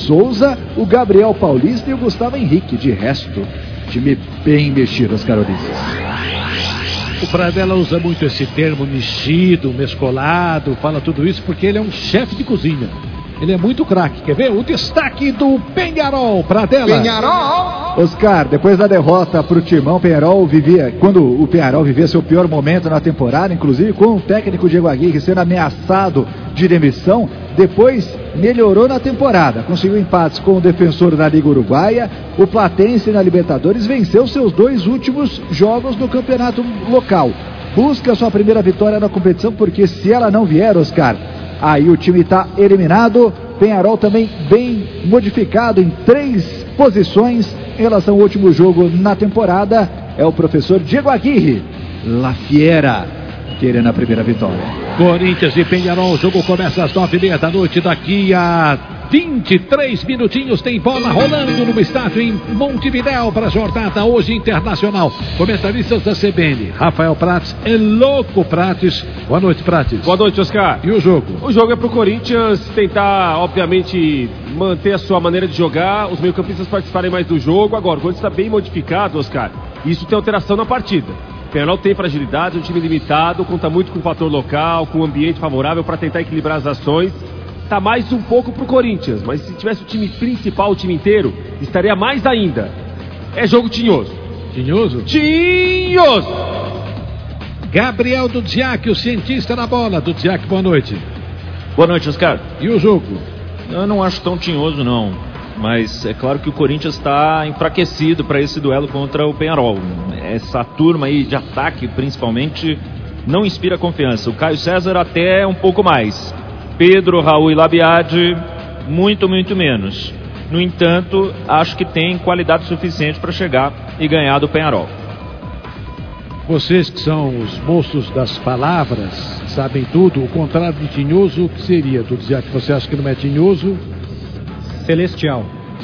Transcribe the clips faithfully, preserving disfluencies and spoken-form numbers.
Souza, o Gabriel Paulista e o Gustavo Henrique. De resto, time bem mexido, as carolistas. O Pradella usa muito esse termo mexido, mescolado, fala tudo isso porque ele é um chefe de cozinha. Ele é muito craque. Quer ver? O destaque do Peñarol, Pradella. Peñarol! Oscar, depois da derrota para o Timão, Peñarol vivia, quando o Peñarol vivia seu pior momento na temporada, inclusive com o técnico Diego Aguirre sendo ameaçado de demissão, depois melhorou na temporada. Conseguiu empates com o Defensor da Liga Uruguaia. O Platense na Libertadores venceu seus dois últimos jogos no campeonato local. Busca sua primeira vitória na competição, porque se ela não vier, Oscar, aí o time está eliminado. Peñarol também bem modificado em três posições em relação ao último jogo na temporada. É o professor Diego Aguirre, La Fiera, querendo a primeira vitória. Corinthians e Peñarol, o jogo começa às nove e meia da noite. Daqui a vinte e três minutinhos tem bola rolando no estádio em Montevidéu para a jornada hoje internacional. Comentaristas da C B N, Rafael Prates e Louco Prates. Boa noite, Prates. Boa noite, Oscar. E o jogo? O jogo é para o Corinthians tentar, obviamente, manter a sua maneira de jogar, os meio-campistas participarem mais do jogo. Agora, o Corinthians está bem modificado, Oscar. Isso tem alteração na partida. O Peñarol tem fragilidade, um time limitado, conta muito com o fator local, com o ambiente favorável para tentar equilibrar as ações. Tá mais um pouco pro Corinthians, mas se tivesse o time principal, o time inteiro, estaria mais ainda. É jogo tinhoso. Tinhoso? Tinhoso! Gabriel Dudziak, o cientista na bola. Dudziak, boa noite. Boa noite, Oscar. E o jogo? Eu não acho tão tinhoso, não. Mas é claro que o Corinthians está enfraquecido para esse duelo contra o Peñarol. Essa turma aí de ataque, principalmente, não inspira confiança. O Caio César até um pouco mais. Pedro, Raul e Labiade, muito, muito menos. No entanto, acho que tem qualidade suficiente para chegar e ganhar do Peñarol. Vocês que são os moços das palavras, sabem tudo. O contrário de tinhoso, o que seria? Tu dizia que você acha que não é tinhoso? Celestial.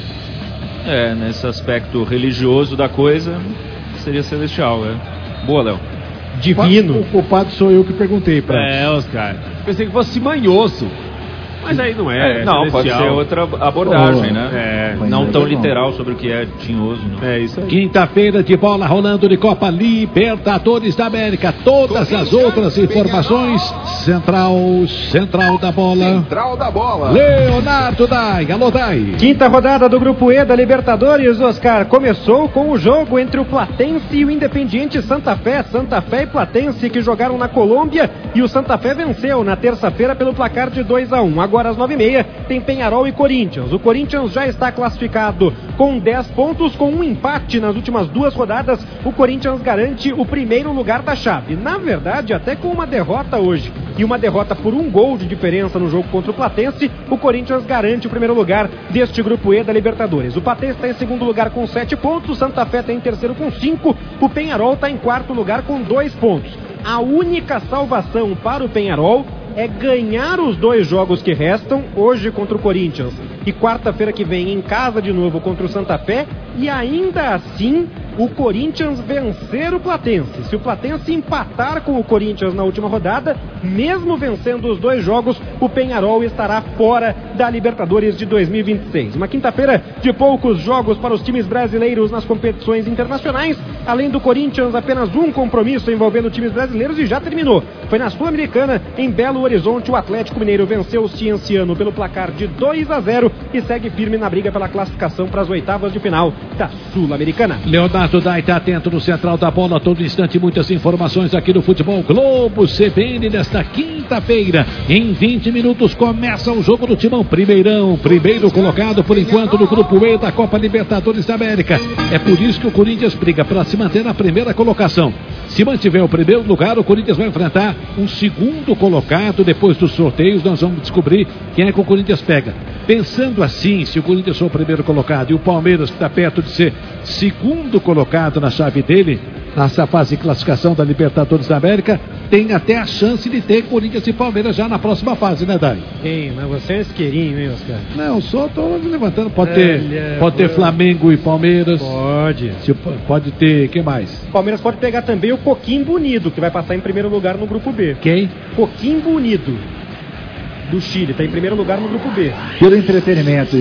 É, nesse aspecto religioso da coisa, seria celestial, é. Boa, Léo. Divino. O culpado sou eu que perguntei pra É, Oscar. Pensei que fosse manhoso. Mas aí não é. é não, pode ser outra abordagem, oh, né? É, não tão literal sobre o que é tinhoso, não. É isso aí. Quinta-feira de bola rolando de Copa Libertadores da América. Todas as outras informações. Central, Central da Bola. Central da Bola. Leonardo Dai. Alô, Dai. Quinta rodada do Grupo E da Libertadores, Oscar. Começou com o jogo entre o Platense e o Independiente Santa Fé. Santa Fé e Platense que jogaram na Colômbia e o Santa Fé venceu na terça-feira pelo placar de dois a um. Agora às nove e meia tem Peñarol e Corinthians. O Corinthians já está classificado com dez pontos, com um empate nas últimas duas rodadas. O Corinthians garante o primeiro lugar da chave. Na verdade, até com uma derrota hoje e uma derrota por um gol de diferença no jogo contra o Platense, o Corinthians garante o primeiro lugar deste Grupo E da Libertadores. O Platense está em segundo lugar com sete pontos, o Santa Fé está em terceiro com cinco, o Peñarol está em quarto lugar com dois pontos. A única salvação para o Peñarol é ganhar os dois jogos que restam, hoje contra o Corinthians e quarta-feira que vem em casa de novo contra o Santa Fé, e ainda assim o Corinthians vencer o Platense. Se o Platense empatar com o Corinthians na última rodada, mesmo vencendo os dois jogos, o Peñarol estará fora da Libertadores de dois mil e vinte e seis. Uma quinta-feira de poucos jogos para os times brasileiros nas competições internacionais. Além do Corinthians, apenas um compromisso envolvendo times brasileiros e já terminou. Foi na Sul-Americana, em Belo Horizonte. O Atlético Mineiro venceu o Cienciano pelo placar de dois a zero e segue firme na briga pela classificação para as oitavas de final da Sul-Americana. Leonardo Dai está atento no Central da Bola, todo instante muitas informações aqui no Futebol Globo C B N nesta quinta-feira. Em vinte minutos começa o jogo do Timão. Primeirão, primeiro colocado por enquanto no Grupo E da Copa Libertadores da América. É por isso que o Corinthians briga para se manter na primeira colocação. Se mantiver o primeiro lugar, o Corinthians vai enfrentar um segundo colocado. Depois dos sorteios nós vamos descobrir quem é que o Corinthians pega. Pensando assim, se o Corinthians for o primeiro colocado e o Palmeiras que está perto de ser segundo colocado na chave dele, nessa fase de classificação da Libertadores da América, tem até a chance de ter Corinthians e Palmeiras já na próxima fase, né, Dai? Tem, mas você é isqueirinho, hein, Oscar? Não, só estou levantando. Pode ter, é, pode ter Flamengo e Palmeiras. Pode. Se, pode ter, quem mais? Palmeiras pode pegar também o Coquimbo Unido, que vai passar em primeiro lugar no Grupo B. Quem? Coquimbo Unido, do Chile, está em primeiro lugar no Grupo B. Pelo entretenimento